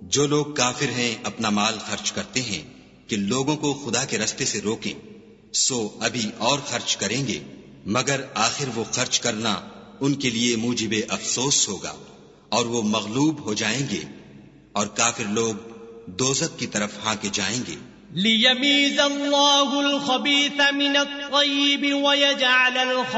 जो लोग काफिर हैं अपना माल खर्च करते हैं कि लोगों को खुदा के रास्ते से रोकें, सो अभी और खर्च करेंगे, मगर आखिर वो खर्च करना उनके लिए मूजिबे अफसोस होगा और वो मगलूब हो जाएंगे और काफिर लोग दोज़ख की तरफ हांके जाएंगे। लियमीज़ अल्लाहुल खबीथ मिनत तय्यिब व यजअल